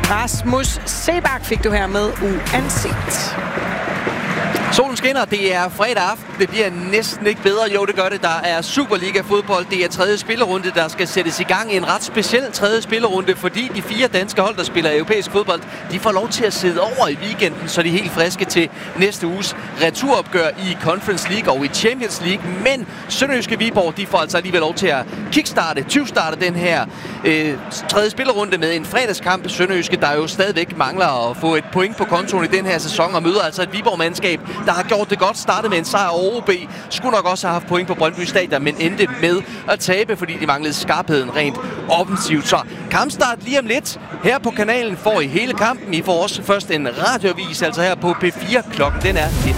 Rasmus Sebak fik du her med uanset. Solen skinner, det er fredag aften, det bliver næsten ikke bedre, jo det gør det, der er Superliga-fodbold, det er tredje spillerunde, der skal sættes i gang, en ret speciel tredje spillerunde, fordi de 4 danske hold, der spiller europæisk fodbold, de får lov til at sidde over i weekenden, så de er helt friske til næste uges returopgør i Conference League og i Champions League, men Sønderjyske Viborg, de får altså alligevel lov til at tyvstarte den her tredje spillerunde med en fredagskamp. Sønderjyske, der jo stadigvæk mangler at få et point på kontoen i den her sæson, og møder altså et Viborg-mandskab, der har gjort det godt, startet med en sejr over OB, skulle nok også have haft point på Brøndby Stadion, men endte med at tabe, fordi de manglede skarpheden rent offensivt. Så kampstart lige om lidt. Her på kanalen får I hele kampen. I får også først en radioavis, altså her på P4. Klokken den er 19.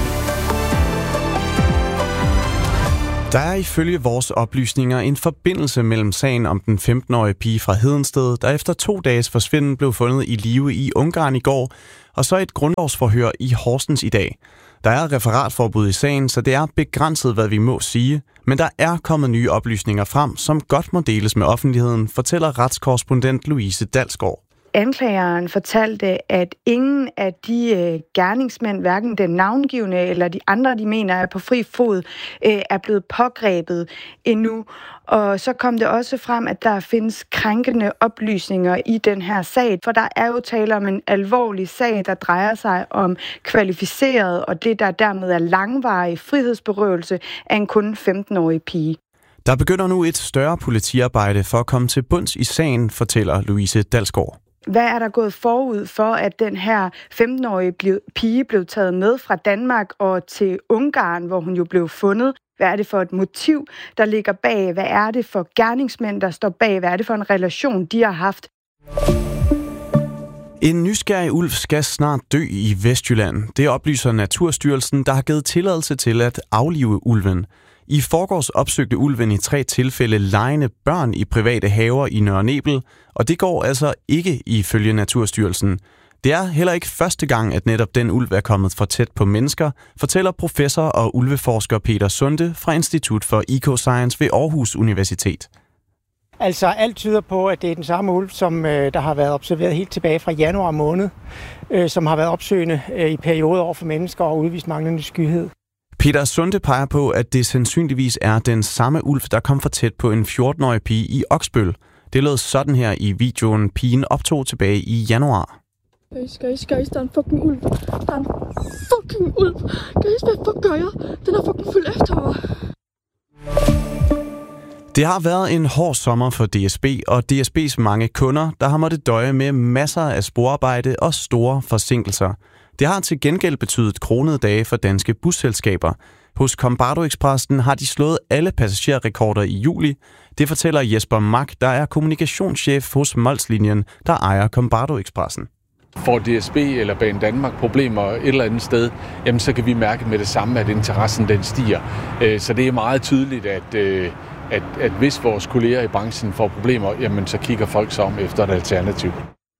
Der er ifølge vores oplysninger en forbindelse mellem sagen om den 15-årige pige fra Hedensted, der efter 2 dages forsvinden blev fundet i live i Ungarn i går, og så et grundlovsforhør i Horsens i dag. Der er referatforbud i sagen, så det er begrænset, hvad vi må sige, men der er kommet nye oplysninger frem, som godt må deles med offentligheden, fortæller retskorrespondent Louise Dalsgaard. Anklageren fortalte, at ingen af de gerningsmænd, hverken den navngivne eller de andre, de mener er på fri fod, er blevet pågrebet endnu. Og så kom det også frem, at der findes krænkende oplysninger i den her sag, for der er jo tale om en alvorlig sag, der drejer sig om kvalificeret, og det der dermed er langvarig frihedsberøvelse af en kun 15-årig pige. Der begynder nu et større politiarbejde for at komme til bunds i sagen, fortæller Louise Dalsgaard. Hvad er der gået forud for, at den her 15-årige pige blev taget med fra Danmark og til Ungarn, hvor hun jo blev fundet? Hvad er det for et motiv, der ligger bag? Hvad er det for gerningsmænd, der står bag? Hvad er det for en relation, de har haft? En nysgerrig ulv skal snart dø i Vestjylland. Det oplyser Naturstyrelsen, der har givet tilladelse til at aflive ulven. I forgårs opsøgte ulven i 3 tilfælde legende børn i private haver i Nørre Nebel, og det går altså ikke ifølge Naturstyrelsen. Det er heller ikke første gang, at netop den ulv er kommet for tæt på mennesker, fortæller professor og ulveforsker Peter Sunde fra Institut for Ecoscience ved Aarhus Universitet. Altså alt tyder på, at det er den samme ulv, som der har været observeret helt tilbage fra januar måned, som har været opsøgende i perioder over for mennesker og udvist manglende skyhed. Peter Sunde peger på, at det sandsynligvis er den samme ulv, der kom for tæt på en 14-årig pige i Oksbøl. Det lød sådan her i videoen, pigen optog tilbage i januar. Guys, der er en fucking ulv. Der er en fucking ulv. Guys, hvad fuck gør jeg? Den er fucking fuld efter mig. Det har været en hård sommer for DSB og DSB's mange kunder, der har måttet døje med masser af sporarbejde og store forsinkelser. Det har til gengæld betydet kronede dage for danske busselskaber. Hos Combardo Expressen har de slået alle passagerrekorder i juli. Det fortæller Jesper Mack, der er kommunikationschef hos Molslinjen, der ejer Combardo Expressen. Får DSB eller Banedanmark problemer et eller andet sted, jamen så kan vi mærke med det samme, at interessen den stiger. Så det er meget tydeligt, at hvis vores kolleger i branchen får problemer, jamen så kigger folk sig om efter et alternativ.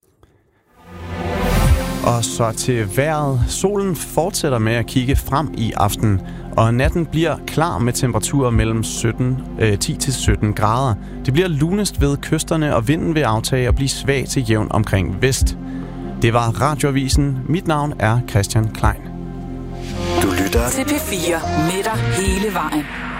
Og så til vejret. Solen fortsætter med at kigge frem i aften, og natten bliver klar med temperaturer mellem 10-17 grader. Det bliver lunest ved kysterne, og vinden vil aftage og blive svag til jævn omkring vest. Det var Radioavisen. Mit navn er Christian Klein. Du lytter til P4 med dig hele vejen.